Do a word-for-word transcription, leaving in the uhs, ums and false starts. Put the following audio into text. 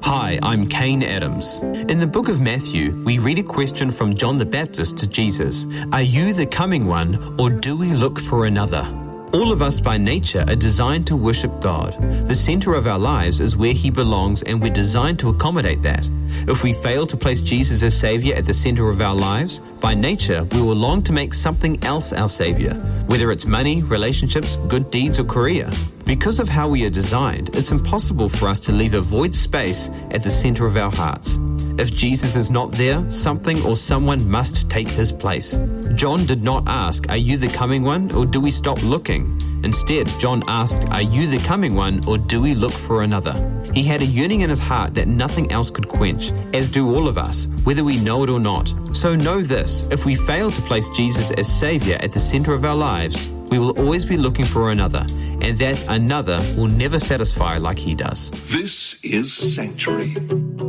Hi, I'm Kane Adams. In the book of Matthew, we read a question from John the Baptist to Jesus. Are you the coming one, or do we look for another? All of us by nature are designed to worship God. The center of our lives is where He belongs, and we're designed to accommodate that. If we fail to place Jesus as Savior at the center of our lives, by nature, we will long to make something else our Savior, whether it's money, relationships, good deeds, or career. Because of how we are designed, it's impossible for us to leave a void space at the center of our hearts. If Jesus is not there, something or someone must take His place. John did not ask, are you the coming one, or do we stop looking? Instead, John asked, are you the coming one, or do we look for another? He had a yearning in his heart that nothing else could quench, as do all of us, whether we know it or not. So know this, if we fail to place Jesus as Savior at the center of our lives, we will always be looking for another, and that another will never satisfy like He does. This is Sanctuary.